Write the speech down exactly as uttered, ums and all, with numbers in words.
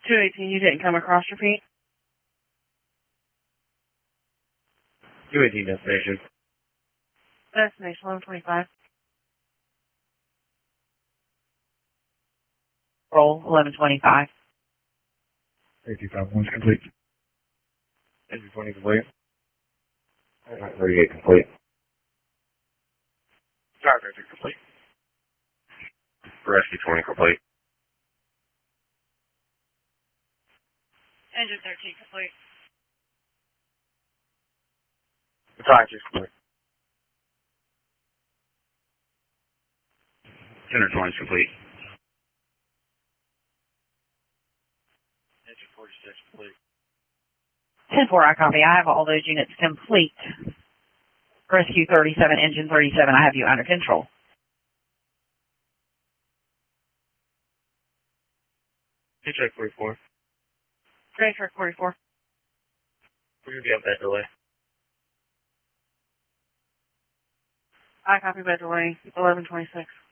two eighteen, you didn't come across your feet? two eighteen destination. Destination eleven twenty-five. Roll eleven twenty-five. thirty-two five one's complete. Entry twenty complete. thirty-eight complete. Star entry complete. Rescue twenty complete. Engine thirteen complete. Battalion six complete. Center twenty complete. Engine forty-six complete. ten four, I copy. I have all those units complete. Rescue thirty-seven, engine thirty-seven, I have you under control. Hitchhike forty-four. Great for forty-four. We're going to be up that delay. I copy by delay eleven twenty-six.